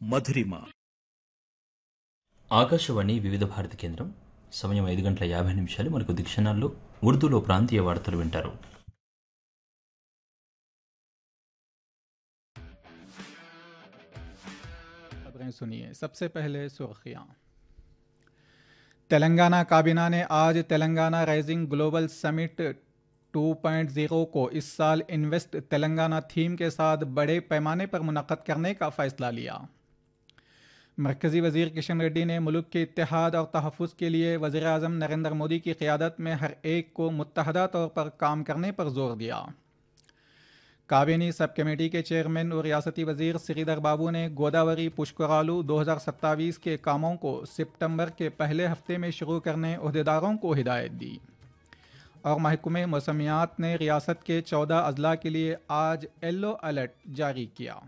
మధురిమ. ఆకాశవాణి వివిధ భారతి కేంద్రం. సమయం 5 గంటల 50 నిమిషాలు. మనకు క్షణాల్లో ఉర్దూలో ప్రాంతీయ వార్తలు వింటారు. खबरें सुनिए। सबसे पहले सुर्खियां। तेलंगाना काबीना ने आज तेलंगाना राइजिंग ग्लोबल समिट 2.0 को इस साल इन्वेस्ट तेलंगाना थीम के साथ बड़े पैमाने पर मुनक्कद करने का फैसला लिया। मरकजी वजीर किशन रेड्डी ने मुल्क के इत्तेहाद और तहफ़्फ़ुज़ के लिए वज़ीर आज़म नरेंद्र मोदी की क़ियादत में हर एक को मुत्तहदा तौर पर काम करने पर जोर दिया। काबीनी सब कमेटी के चेयरमैन और रियासती वजीर श्रीधर बाबू ने गोदावरी पुष्करालू 2027 के कामों को सितंबर के पहले हफ्ते में शुरू करने अहदेदारों को हिदायत दी। और महकमे मौसमियात ने रियासत के 14 अजला के लिए आज येलो अलर्ट जारी किया।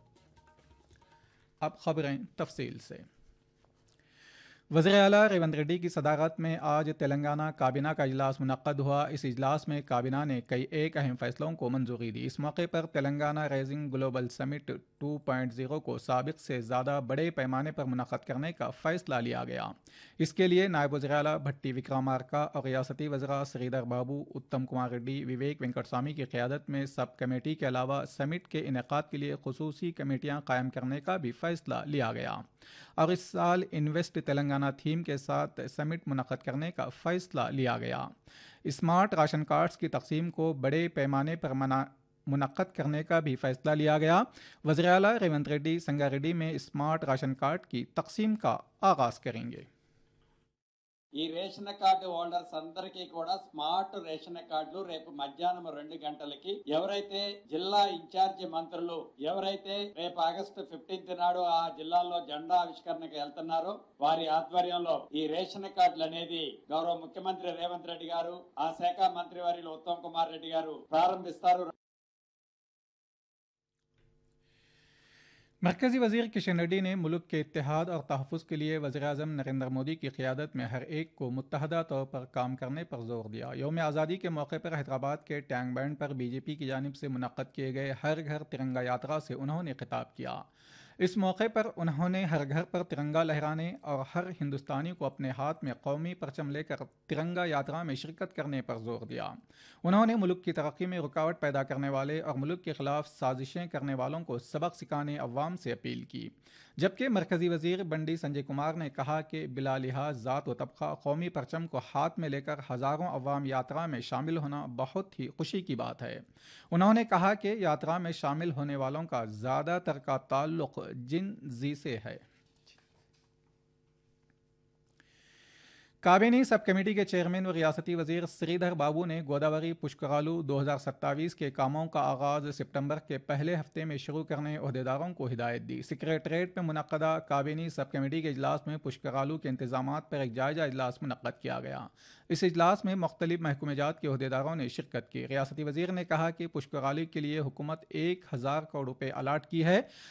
अब खबरें तफसील से। वज़ीर आला रेवंत रेड्डी की सदारत में आज तेलंगाना काबीना का इजलास मुनक्कद हुआ। इस इजलास में काबीना ने कई एक अहम फैसलों को मंजूरी दी। इस मौके पर तेलंगाना राइजिंग ग्लोबल समिट 2.0 को साबिक से ज़्यादा बड़े पैमाने पर मुनक्कद करने का फैसला लिया गया। इसके लिए नायब वज़ीर आला भट्टी विक्रमार्का और रियासती वज़रा श्रीधर बाबू, उत्तम कुमार रेड्डी, विवेक वेंकटस्वामी की क़ियादत में सब कमेटी के अलावा समिट के इनेकाद के लिए खुसूसी कमेटियाँ कायम करने का भी फैसला लिया गया। और इस साल इन्वेस्ट तेलंगाना थीम के साथ समिट मुनक्कद करने का फैसला लिया गया। स्मार्ट राशन कार्ड्स की तकसीम को बड़े पैमाने पर मुनक्कद करने का भी फैसला लिया गया। वज़ीर आला रेवंत रेड्डी संगारेड्डी में स्मार्ट राशन कार्ड की तकसीम का आगाज करेंगे। ఈ రేషన్ కార్డు హోల్డర్స్ అందరికీ కూడా స్మార్ట్ రేషన్ కార్డులు రేపు మధ్యాహ్నం 2 గంటలకి ఎవరైతే జిల్లా ఇన్ఛార్జి మంత్రులు ఎవరైతే రేపు ఆగస్టు 15 నాడు ఆ జిల్లాలో జెండా ఆవిష్కరణకు వెళ్తున్నారో వారి ఆధ్వర్యంలో ఈ రేషన్ కార్డులు అనేది గౌరవ ముఖ్యమంత్రి రేవంత్ రెడ్డి గారు ఆ శాఖ మంత్రి వర్యులు ఉత్తమ్ కుమార్ రెడ్డి గారు ప్రారంభిస్తారు। मरकजी वजीर किशन रेड्डी ने मुल्क के इत्तेहाद और तहफ़्फ़ुज़ के लिए वज़ीर आज़म नरेंद्र मोदी की क़ियादत में हर एक को मुत्तहदा तौर पर काम करने पर जोर दिया। यौम आज़ादी के मौके पर हैदराबाद के टैंक बैंड पर बीजेपी की जानिब से मुनक्कद किए गए हर घर तिरंगा यात्रा से उन्होंने खिताब किया। इस मौके पर उन्होंने हर घर पर तिरंगा लहराने और हर हिंदुस्तानी को अपने हाथ में कौमी परचम लेकर तिरंगा यात्रा में शिरकत करने पर जोर दिया। उन्होंने मुल्क की तरक्की में रुकावट पैदा करने वाले और मुल्क के खिलाफ साजिशें करने वालों को सबक सिखाने अवाम से अपील की। जबकि मरकजी वजीर बंडी संजय कुमार ने कहा कि बिला लिहाज ज़ात व तबका कौमी परचम को हाथ में लेकर हज़ारों अवाम यात्रा में शामिल होना बहुत ही खुशी की बात है। उन्होंने कहा कि यात्रा में शामिल होने वालों का ज़्यादातर का ताल्लुक़ जिन जी से है। काबीनी सब कमेटी के चेयरमैन व रियासती वजीर श्रीधर बाबू ने गोदावरी पुष्करालू 2027 के कामों का आगाज सितंबर के पहले हफ्ते में शुरू करने अहदेदारों को हिदायत दी। सेक्रेटरीट में मुनक्कदा काबीनी सब कमेटी के इजलास में पुष्करालू के इंतजामात पर एक जायजा इजलास मुनक्कद किया गया। इस इजलास में मुख्तलिफ महकूमेजात के अहदेदारों ने शिरकत की। रियासती वजीर ने कहा कि पुष्करालू के लिए हुकूमत 1000 करोड़ रुपये अलाट की है।